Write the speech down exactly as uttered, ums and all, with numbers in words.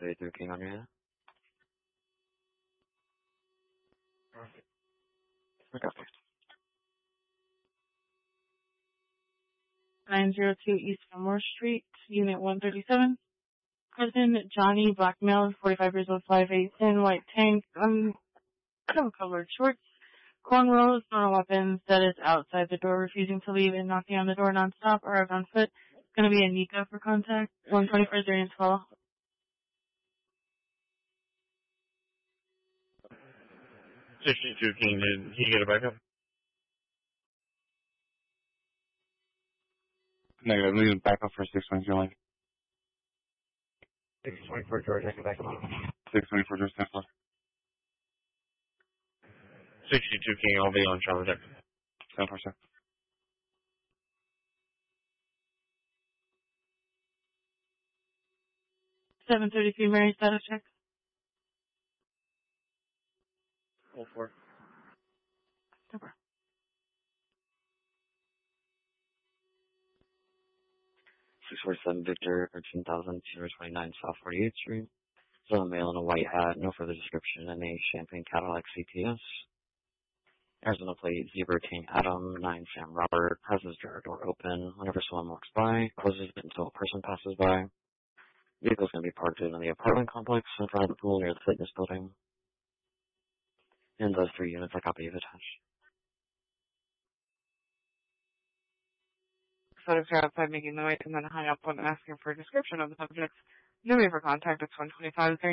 thirty-three King on your end. Okay. nine oh two East Fillmore Street, Unit one thirty-seven. Cousin Johnny, black male, forty-five years old, five eight, thin, white tank, um, colored shorts, cornrows, no weapons, that is outside the door, refusing to leave and knocking on the door nonstop, arrived on foot. It's going to be a Nika for contact. one twenty-four Darian's call. sixty-two King, did he get a backup? Negative, leave it back up for six twenty-two line. six twenty-four George, I can back up. six twenty-four George, ten four. sixty-two King, I'll be on Charlie Deck. ten four, sir. seven thirty-three Mary, status check. Hold four. Over. six forty-seven Victor, thirteen thousand two hundred twenty-nine South forty-eighth Street. Still a male in a white hat, no further description, and a Champagne Cadillac C T S. Arizona plate, Zebra King Adam, nine Sam Robert, has his dryer door open. Whenever someone walks by, closes it until a person passes by. Vehicle's going to be parked in the apartment complex in front of the pool near the fitness building. And those three units I copy of attached. Photos are outside making noise and then hung up when asking for a description of the subject. No way for contact. It's one twenty-five.